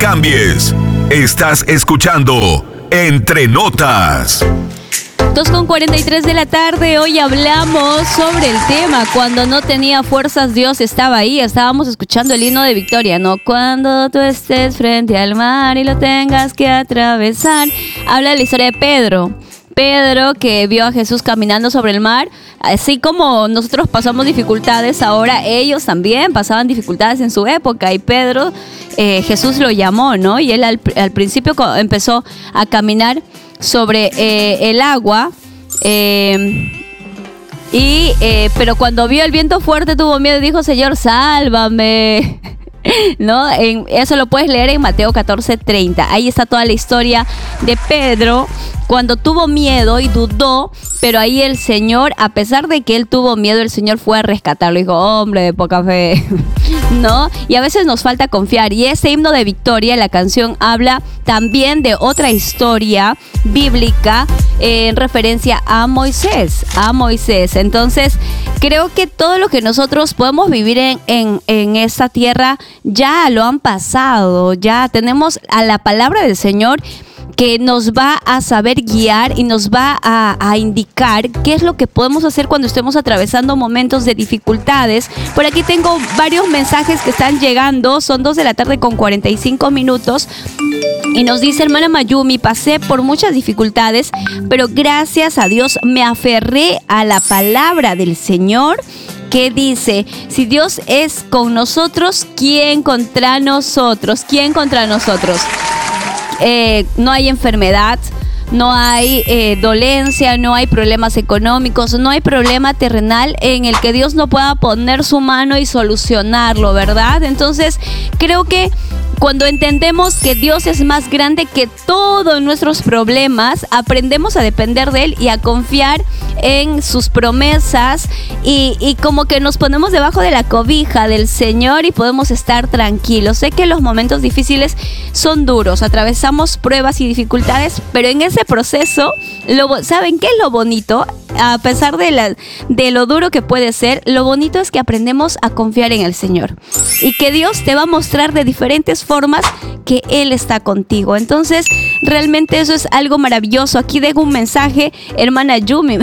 cambies. Estás escuchando Entre Notas. 2:43 de la tarde, hoy hablamos sobre el tema cuando no tenía fuerzas, Dios estaba ahí. Estábamos escuchando el himno de victoria, ¿no? Cuando tú estés frente al mar y lo tengas que atravesar. Habla de la historia de Pedro, que vio a Jesús caminando sobre el mar. Así como nosotros pasamos dificultades, ahora ellos también pasaban dificultades en su época. Y Pedro, Jesús lo llamó, ¿no? Y él al principio empezó a caminar sobre el agua, pero cuando vio el viento fuerte tuvo miedo y dijo: Señor, sálvame. ¿No? Eso lo puedes leer en Mateo 14:30. Ahí está toda la historia de Pedro cuando tuvo miedo y dudó, pero ahí el Señor, a pesar de que él tuvo miedo, el Señor fue a rescatarlo. Dijo: hombre de poca fe. ¿No? Y a veces nos falta confiar. Y ese himno de victoria, la canción, habla también de otra historia bíblica en referencia a Moisés. Entonces, creo que todo lo que nosotros podemos vivir en esta tierra ya lo han pasado. Ya tenemos a la palabra del Señor que nos va a saber guiar y nos va a indicar qué es lo que podemos hacer cuando estemos atravesando momentos de dificultades. Por aquí tengo varios mensajes que están llegando. Son 2:45 p.m. Y nos dice: hermana Mayumi, pasé por muchas dificultades, pero gracias a Dios me aferré a la palabra del Señor, que dice: si Dios es con nosotros, ¿quién contra nosotros? ¿Quién contra nosotros? No hay enfermedad, no hay dolencia, no hay problemas económicos, no hay problema terrenal en el que Dios no pueda poner su mano y solucionarlo, ¿verdad? Entonces, creo que cuando entendemos que Dios es más grande que todos nuestros problemas, aprendemos a depender de Él y a confiar en sus promesas y como que nos ponemos debajo de la cobija del Señor y podemos estar tranquilos. Sé que los momentos difíciles son duros, atravesamos pruebas y dificultades, pero en ese proceso, ¿saben qué es lo bonito? A pesar de lo duro que puede ser, lo bonito es que aprendemos a confiar en el Señor y que Dios te va a mostrar de diferentes formas que Él está contigo. Entonces, realmente eso es algo maravilloso. Aquí dejo un mensaje, hermana Yumi.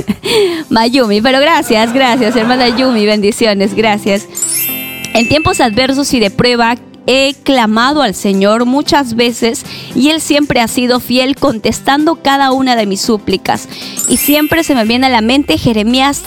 Mayumi, pero gracias, hermana Yumi, bendiciones, gracias. En tiempos adversos y de prueba, he clamado al Señor muchas veces y Él siempre ha sido fiel, contestando cada una de mis súplicas. Y siempre se me viene a la mente Jeremías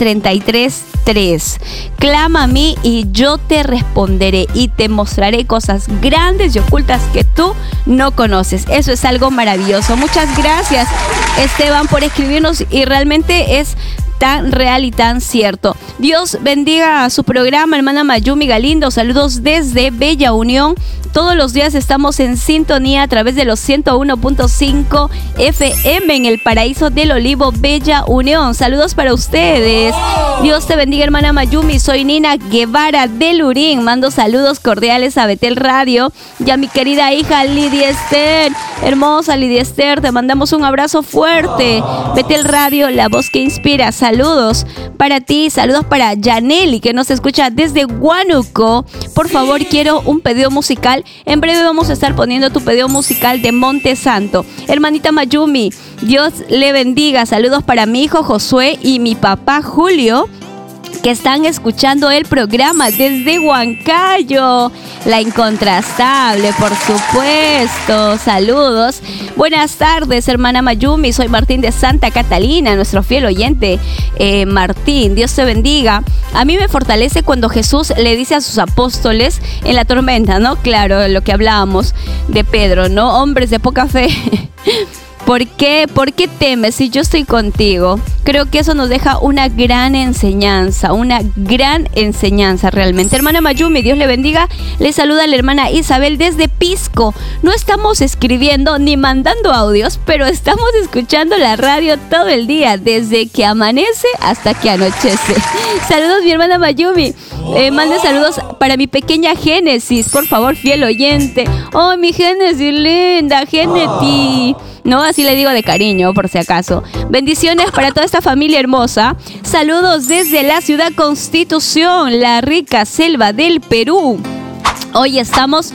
33:3. Clama a mí y yo te responderé y te mostraré cosas grandes y ocultas que tú no conoces. Eso es algo maravilloso. Muchas gracias, Esteban, por escribirnos, y realmente es tan real y tan cierto. Dios bendiga a su programa, hermana Mayumi Galindo. Saludos desde Bella Unión. Todos los días estamos en sintonía a través de los 101.5 FM en el Paraíso del Olivo, Bella Unión. Saludos para ustedes. Dios te bendiga, hermana Mayumi. Soy Nina Guevara de Lurín. Mando saludos cordiales a Betel Radio y a mi querida hija Lidia Esther. Hermosa Lidia Esther, te mandamos un abrazo fuerte. Betel Radio, la voz que inspira. Saludos para ti, saludos para Yaneli, que nos escucha desde Huánuco. Por favor, quiero un pedido musical. En breve vamos a estar poniendo tu pedido musical de Monte Santo. Hermanita Mayumi, Dios le bendiga. Saludos para mi hijo Josué y mi papá Julio, que están escuchando el programa desde Huancayo. La Incontrastable, por supuesto. Saludos. Buenas tardes, hermana Mayumi. Soy Martín de Santa Catalina, nuestro fiel oyente. Martín, Dios te bendiga. A mí me fortalece cuando Jesús le dice a sus apóstoles en la tormenta, ¿no? Claro, lo que hablábamos de Pedro, ¿no? Hombres de poca fe. ¿Por qué temes si yo estoy contigo? Creo que eso nos deja una gran enseñanza realmente. Hermana Mayumi, Dios le bendiga. Le saluda la hermana Isabel desde Pisco. No estamos escribiendo ni mandando audios, pero estamos escuchando la radio todo el día, desde que amanece hasta que anochece. Saludos, mi hermana Mayumi. Mande saludos para mi pequeña Génesis, por favor, fiel oyente. Oh, mi Génesis linda, Génesis. No, así le digo de cariño, por si acaso. Bendiciones para toda esta familia hermosa. Saludos desde la ciudad Constitución, la rica selva del Perú. Hoy estamos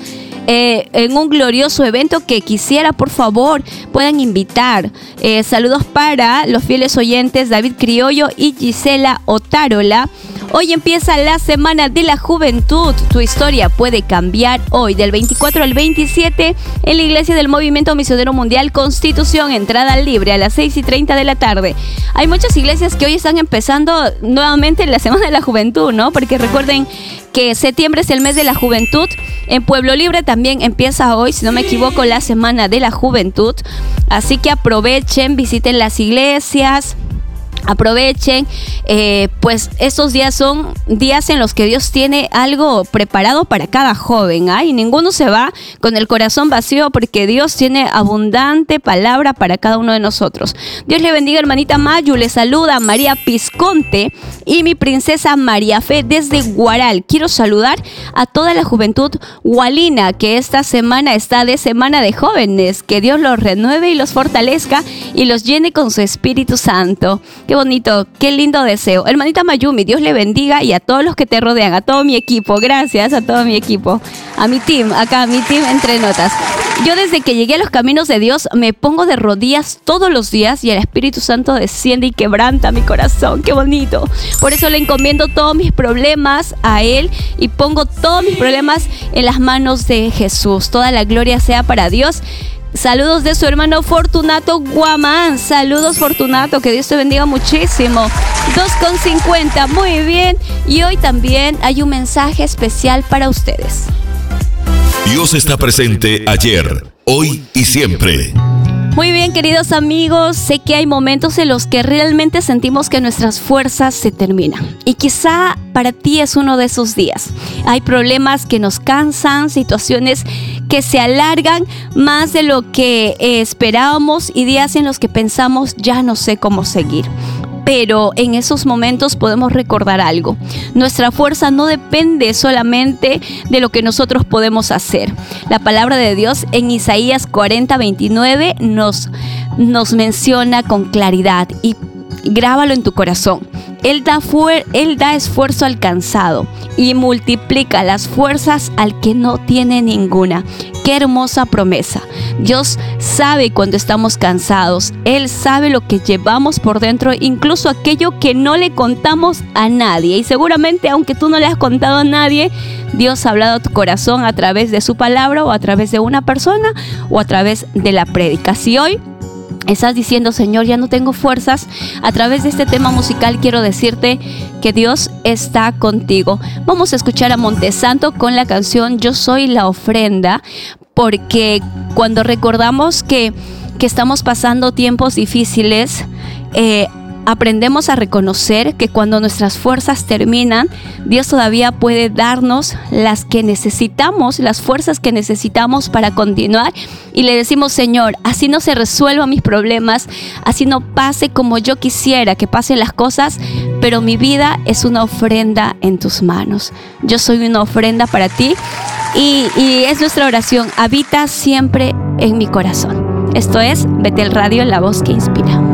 en un glorioso evento que quisiera, por favor, puedan invitar. Saludos para los fieles oyentes David Criollo y Gisela Otárola. Hoy empieza la Semana de la Juventud. Tu historia puede cambiar hoy, del 24 al 27, en la Iglesia del Movimiento Misionero Mundial Constitución, entrada libre a las 6:30 de la tarde. Hay muchas iglesias que hoy están empezando nuevamente la Semana de la Juventud, ¿no? Porque recuerden que septiembre es el mes de la juventud. En Pueblo Libre también empieza hoy, si no me equivoco, la Semana de la Juventud. Así que aprovechen, visiten las iglesias. Aprovechen, pues estos días son días en los que Dios tiene algo preparado para cada joven, y ninguno se va con el corazón vacío, porque Dios tiene abundante palabra para cada uno de nosotros. Dios le bendiga, hermanita Mayu. Le saluda María Pisconte y mi princesa María Fe desde Guaral. Quiero saludar a toda la juventud gualina, que esta semana está de Semana de Jóvenes. Que Dios los renueve y los fortalezca y los llene con su Espíritu Santo. Qué bonito, qué lindo deseo. Hermanita Mayumi, Dios le bendiga, y a todos los que te rodean, a todo mi equipo. Gracias a todo mi equipo. A mi team, acá, mi team Entre Notas. Yo desde que llegué a los caminos de Dios me pongo de rodillas todos los días y el Espíritu Santo desciende y quebranta mi corazón. Qué bonito. Por eso le encomiendo todos mis problemas a Él y pongo todos mis problemas en las manos de Jesús. Toda la gloria sea para Dios. Saludos de su hermano Fortunato Guamán. Saludos, Fortunato, que Dios te bendiga muchísimo. 2:50, muy bien. Y hoy también hay un mensaje especial para ustedes. Dios está presente ayer, hoy y siempre. Muy bien, queridos amigos, sé que hay momentos en los que realmente sentimos que nuestras fuerzas se terminan. Y quizá para ti es uno de esos días. Hay problemas que nos cansan, situaciones que se alargan más de lo que esperábamos y días en los que pensamos ya no sé cómo seguir. Pero en esos momentos podemos recordar algo. Nuestra fuerza no depende solamente de lo que nosotros podemos hacer. La palabra de Dios en Isaías 40:29 nos menciona con claridad, y grábalo en tu corazón. Él da esfuerzo al cansado y multiplica las fuerzas al que no tiene ninguna. Qué hermosa promesa. Dios sabe cuando estamos cansados. Él sabe lo que llevamos por dentro, incluso aquello que no le contamos a nadie. Y seguramente, aunque tú no le has contado a nadie, Dios ha hablado a tu corazón a través de su palabra, o a través de una persona, o a través de la prédica. Si hoy estás diciendo, Señor, ya no tengo fuerzas, a través de este tema musical quiero decirte que Dios está contigo. Vamos a escuchar a Montesanto con la canción Yo Soy la Ofrenda, porque cuando recordamos que estamos pasando tiempos difíciles, aprendemos a reconocer que cuando nuestras fuerzas terminan, Dios todavía puede darnos las que necesitamos, las fuerzas que necesitamos para continuar. Y le decimos, Señor, así no se resuelvan mis problemas, así no pase como yo quisiera que pasen las cosas, pero mi vida es una ofrenda en tus manos. Yo soy una ofrenda para ti, y es nuestra oración: habita siempre en mi corazón. Esto es Betel Radio, la voz que inspira.